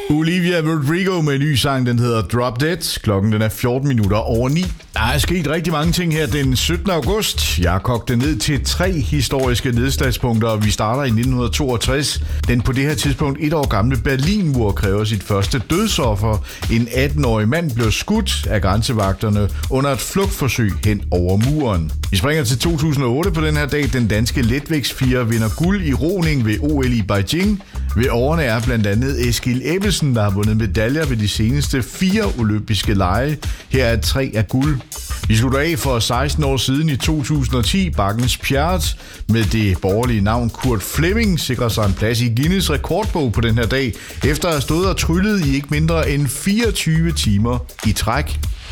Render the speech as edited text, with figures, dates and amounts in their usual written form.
Olivia Rodrigo med en ny sang, den hedder Drop Dead. Klokken den er 14 minutter over 9. Der er sket rigtig mange ting her den 17. august. Jeg har kogt det ned til 3 historiske nedslagspunkter. Vi starter i 1962. Den på det her tidspunkt 1 år gamle Berlinmur kræver sit første dødsoffer. En 18-årig mand blev skudt af grænsevagterne under et flugtforsøg hen over muren. Vi springer til 2008 på den her dag. Den danske letvægtsfirer vinder guld i roning ved OL i Beijing. Ved årene er blandt andet Eskil Ebbesen, der har vundet medaljer ved de seneste 4 olympiske lege. Her er 3 af guld. Vi slutter af for 16 år siden i 2010. Bakkens Pjert med det borgerlige navn Kurt Fleming sikrer sig en plads i Guinness rekordbog på den her dag, efter at have stået og tryllet i ikke mindre end 24 timer i træk.